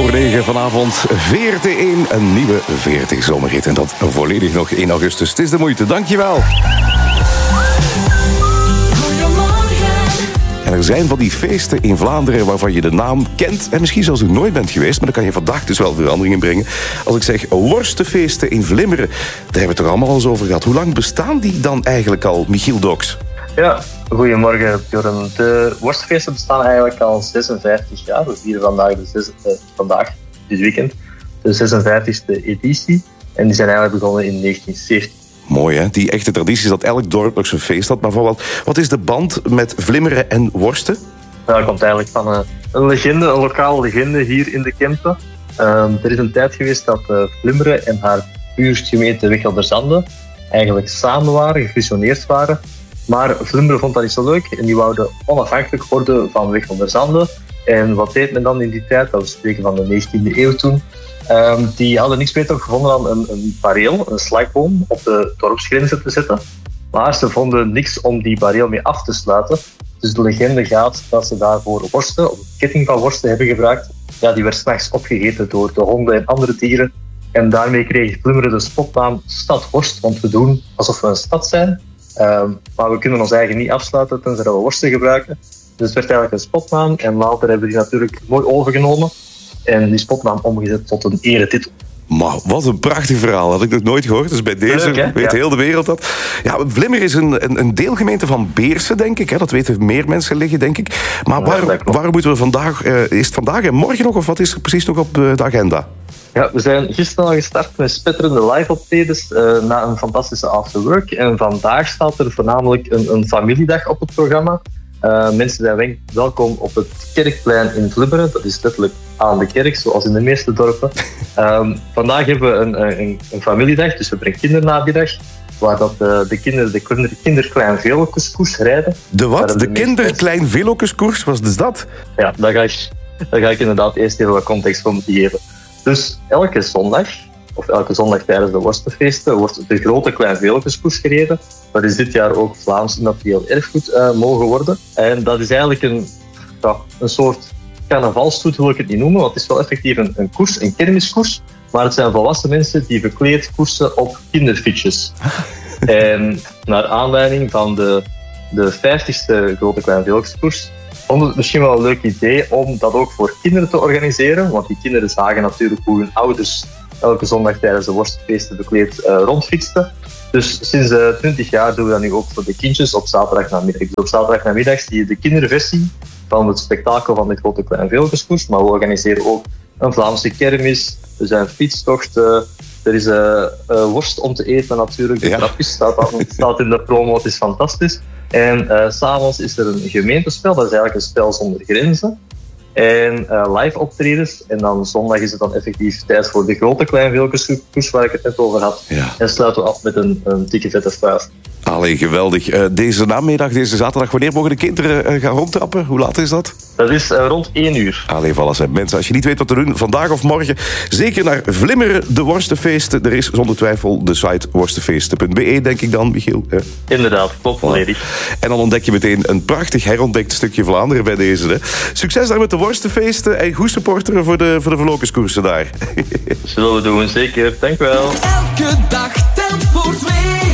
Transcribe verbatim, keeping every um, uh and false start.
over negen vanavond V R T één, een nieuwe V R T zomerhit. En dat volledig nog in augustus. Het is de moeite, dankjewel. En er zijn van die feesten in Vlaanderen waarvan je de naam kent en misschien zelfs nog nooit bent geweest, maar dan kan je vandaag dus wel verandering in brengen. Als ik zeg worstenfeesten in Vlimmeren, daar hebben we het toch allemaal eens over gehad. Hoe lang bestaan die dan eigenlijk al, Michiel Doks? Ja, goedemorgen Björn. De worstenfeesten bestaan eigenlijk al zesenvijftig jaar. We vieren vandaag, de zes, eh, vandaag dit weekend, de zesenvijftigste editie. En die zijn eigenlijk begonnen in negentien zeventig. Mooi, hè? Die echte traditie is dat elk dorp nog zijn feest had. Maar wat, wat is de band met Vlimmeren en worsten? Nou, dat komt eigenlijk van een, een legende, een lokale legende hier in de Kempen. Um, er is een tijd geweest dat uh, Vlimmeren en haar buurtgemeente Wichelderzande eigenlijk samen waren, gefusioneerd waren. Maar Vlimmeren vond dat niet zo leuk en die wouden onafhankelijk worden van Wichelderzande. En wat deed men dan in die tijd? Dat we spreken van de negentiende eeuw toen. Um, die hadden niks beter gevonden dan een, een bareel, een slagboom, op de dorpsgrenzen te zetten. Maar ze vonden niks om die bareel mee af te sluiten. Dus de legende gaat dat ze daarvoor worsten, of een ketting van worsten hebben gebruikt. Ja, die werd 's nachts opgegeten door de honden en andere dieren. En daarmee kreeg Vlimmeren de spotnaam Stad Worst, want we doen alsof we een stad zijn. Um, maar we kunnen ons eigen niet afsluiten tenzij we worsten gebruiken. Dus het werd eigenlijk een spotnaam en later hebben die natuurlijk mooi overgenomen. En die spotnaam omgezet tot een eretitel. Maar wat een prachtig verhaal. Had ik nog nooit gehoord. Dus bij deze Leuk, weet ja. heel de wereld dat. Ja, Vlimmeren is een, een, een deelgemeente van Beersen, denk ik. Hè. Dat weten meer mensen liggen, denk ik. Maar waar, ja, waar moeten we vandaag... Uh, is het vandaag en morgen nog? Of wat is er precies nog op de agenda? Ja, we zijn gisteren al gestart met spetterende live-optredens uh, na een fantastische afterwork. En vandaag staat er voornamelijk een, een familiedag op het programma. Uh, mensen zijn welkom op het Kerkplein in Vlimmeren. Dat is letterlijk aan de kerk, zoals in de meeste dorpen. Um, vandaag hebben we een, een, een familiedag, dus we hebben een kindernamiddag, waar dat, uh, de kinderen de kinder, kinderklein velokkeskoers rijden. De wat? De, de kinderklein velokkeskoers? Wat is dat? Ja, daar ga, ik, daar ga ik inderdaad eerst even wat context voor moeten geven. Dus elke zondag, of elke zondag tijdens de worstenfeesten, wordt de grote klein velokkeskoers gereden. Dat is dit jaar ook Vlaams immaterieel erfgoed uh, mogen worden. En dat is eigenlijk een, ja, een soort carnavalstoet, wil ik het niet noemen, want het is wel effectief een, een koers, een kermiskoers. Maar het zijn volwassen mensen die verkleed koersen op kinderfietsjes. En naar aanleiding van de, de vijftigste grote klein velokkeskoers vond het misschien wel een leuk idee om dat ook voor kinderen te organiseren. Want die kinderen zagen natuurlijk hoe hun ouders elke zondag tijdens de worstenfeesten bekleed uh, rondfietsten. Dus sinds uh, twintig jaar doen we dat nu ook voor de kindjes op zaterdagnamiddag. Dus op zaterdagnamiddag zie je de kinderversie van het spektakel van de grote klein velokkeskoers. Maar we organiseren ook een Vlaamse kermis. Er zijn fietstochten. Er is uh, uh, worst om te eten natuurlijk. De ja. trapjes staat, staat in de promo. Het is fantastisch. En uh, s'avonds is er een gemeentespel. Dat is eigenlijk een spel zonder grenzen. En uh, live optredens. En dan zondag is het dan effectief tijd voor de grote klein velokkeskoers waar ik het net over had. Ja. En sluiten we af met een, een dikke vette vuist. Allee, geweldig. Uh, deze namiddag, deze zaterdag, wanneer mogen de kinderen uh, gaan rondtrappen? Hoe laat is dat? Dat is uh, rond één uur. Allee, voilà, mensen. Als je niet weet wat te doen, vandaag of morgen, zeker naar Vlimmeren, de worstenfeesten. Er is zonder twijfel de site worstenfeesten punt be, denk ik dan, Michiel. Ja. Inderdaad, klopt volledig. En dan ontdek je meteen een prachtig herontdekt stukje Vlaanderen bij deze. Hè. Succes daar met de worstenfeesten en goed supporteren voor de, voor de velokkeskoersen daar. Zullen we doen, zeker. Dank u wel. Elke dag telt voor twee.